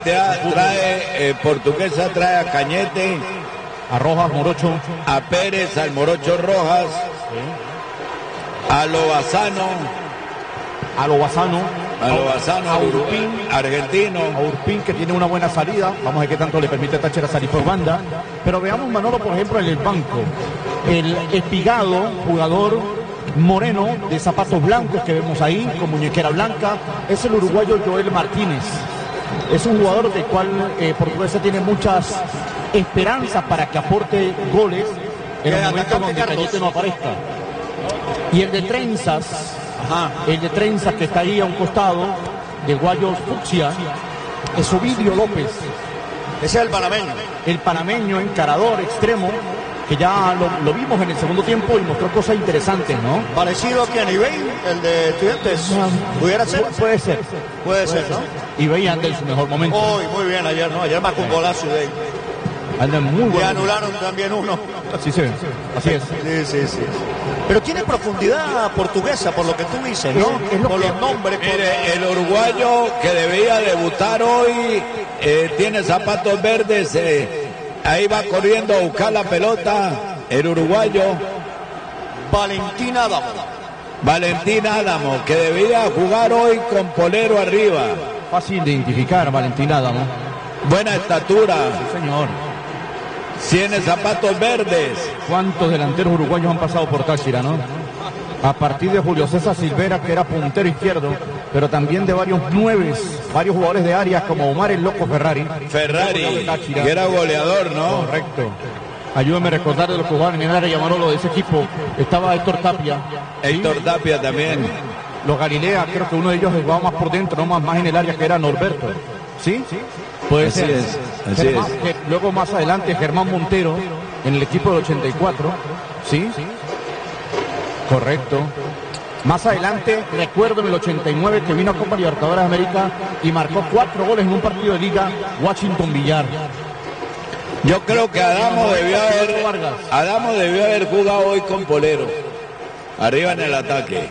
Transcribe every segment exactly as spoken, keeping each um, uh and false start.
Trae, eh, Portuguesa trae a Cañete, a Rojas, Morocho, a Pérez, al Morocho Rojas, sí. a Lobazano, a Lobazano, a Lobazano, a Urpín, argentino, a Urpín, que tiene una buena salida. Vamos a ver qué tanto le permite a Táchira salir por banda. Pero veamos, Manolo, por ejemplo, en el banco, el Espigado, jugador moreno de zapatos blancos que vemos ahí, con muñequera blanca, es el uruguayo Joel Martínez. Es un jugador del cual eh, Portuguesa tiene muchas esperanzas para que aporte goles en el momento donde Cañete no aparezca. Y el de trenzas, Ajá. el de trenzas que está ahí a un costado, de Guayos Fucsia, es Ovidio López. Ese es el panameño. El panameño, encarador, extremo, que ya lo, lo vimos en el segundo tiempo y mostró cosas interesantes, ¿no? Parecido que a Nivey, el de Estudiantes. ¿Pudiera ser? Pu puede ser. Puede, puede ser, ¿no? Y veía anda en su mejor momento. Hoy, muy bien ayer, ¿no? Ayer marcó un golazo de anda muy bueno. Y anularon también uno. Sí, sí, así es. Sí, sí, sí. Pero tiene profundidad Portuguesa, por lo que tú dices, ¿no? Es, es lo por que... los nombres. Mire, por... el uruguayo que debía debutar hoy eh, tiene zapatos verdes. Eh, ahí va corriendo a buscar la pelota. El uruguayo Valentín Adamo. Valentín Adamo, que debía jugar hoy con polero arriba. Fácil de identificar, Valentín Adamo. Buena estatura. Sí, señor. Tiene zapatos verdes. ¿Cuántos delanteros uruguayos han pasado por Táchira, no? A partir de Julio César Silvera, que era puntero izquierdo, pero también de varios nueves, varios jugadores de áreas como Omar el Loco Ferrari. Ferrari, que era goleador, ¿no? Correcto. Ayúdame a recordar de los que jugaban en el área, Manolo, de ese equipo. Estaba Héctor Tapia. Héctor ¿sí? Tapia también. Los Galilea, creo que uno de ellos jugaba más por dentro, no más, más en el área, que era Norberto. ¿Sí? ¿Sí? Puede así ser. Es, así Germán, es. Que, luego más adelante Germán Montero en el equipo del ochenta y cuatro. ¿Sí? ¿Sí? Correcto. Más adelante, recuerdo en el ochenta y nueve que vino a Copa Libertadores de América y marcó cuatro goles en un partido de liga, Washington Villar. Yo creo que Adamo debió haber Adamo debió haber jugado hoy con polero arriba en el ataque.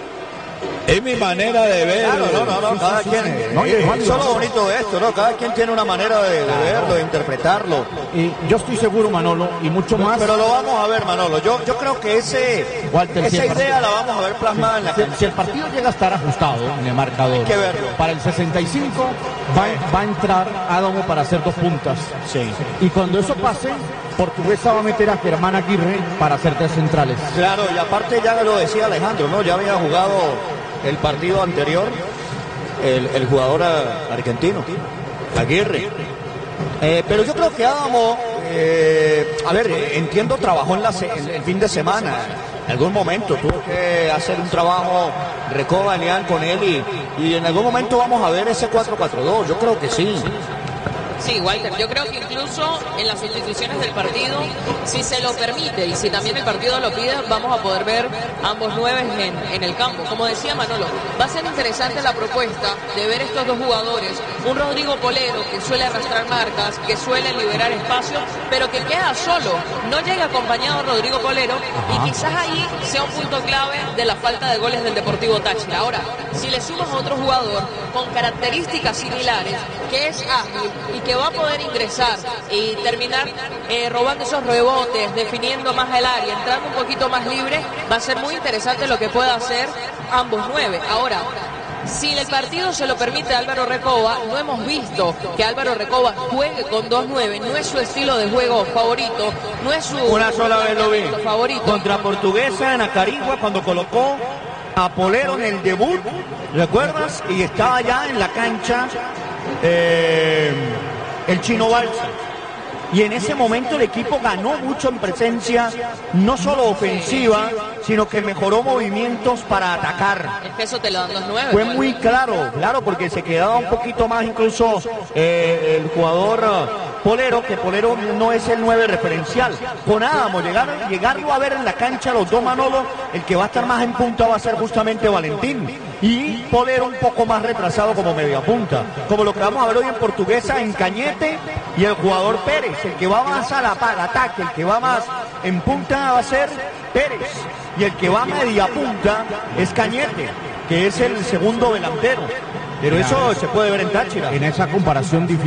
Es mi manera de ver. Claro, no, no, no, cada quien. No, eh, eso es lo bonito de esto, ¿no? Cada quien tiene una manera de, de verlo, de interpretarlo. Y yo estoy seguro, Manolo, y mucho más. Pero lo vamos a ver, Manolo. Yo, yo creo que ese, Walter, esa si idea la vamos a ver plasmada si, en la si, cancha. si el partido llega a estar ajustado en el marcador, hay que verlo. Para el sesenta y cinco va, va a entrar Adamo para hacer dos puntas. Sí. Y cuando eso pase, Portuguesa va a meter a Germán Aguirre para hacer tres centrales. Claro, y aparte ya lo decía Alejandro, ¿no? Ya había jugado el partido anterior el, el jugador argentino, Aguirre. Eh, pero yo creo que Adamo, eh, a ver, entiendo, trabajó en la se, en el fin de semana. En algún momento tuvo que hacer un trabajo Recoba Leán con él y, y en algún momento vamos a ver ese cuatro cuatro dos. Yo creo que sí. Sí, Walter, yo creo que incluso en las sustituciones del partido, si se lo permite y si también el partido lo pide, vamos a poder ver ambos nueve en, en el campo. Como decía Manolo, va a ser interesante la propuesta de ver estos dos jugadores. Un Rodrigo Polero que suele arrastrar marcas, que suele liberar espacio, pero que queda solo. No llega acompañado Rodrigo Polero y quizás ahí sea un punto clave de la falta de goles del Deportivo Táchira. Ahora, si le sumas a otro jugador con características similares, que es ágil y que va a poder ingresar y terminar eh, robando esos rebotes, definiendo más el área, entrando un poquito más libre, va a ser muy interesante lo que pueda hacer ambos nueve. Ahora, si el partido se lo permite a Álvaro Recoba, no hemos visto que Álvaro Recoba juegue con dos nueve, no es su estilo de juego favorito, no es su una sola vez lo vi favorito. Contra Portuguesa en Acarigua cuando colocó a Polero en el debut, ¿recuerdas? Y estaba ya en la cancha eh, el Chino Balsa. Y en ese momento el equipo ganó mucho en presencia, no solo ofensiva, sino que mejoró movimientos para atacar. Es que eso te lo dan los nueve. Fue muy claro, claro, porque se quedaba un poquito más incluso eh, el jugador uh, Polero, que Polero no es el nueve referencial. Con Adamo, llegar, llegarlo a ver en la cancha los dos Manolo, el que va a estar más en punta va a ser justamente Valentín. Y Polero un poco más retrasado como media punta, como lo que vamos a ver hoy en Portuguesa en Cañete y el jugador Pérez, el que va más a la al ataque, el que va más en punta va a ser Pérez y el que va a media punta es Cañete, que es el segundo delantero. Pero eso se puede ver en Táchira. En esa comparación difícil.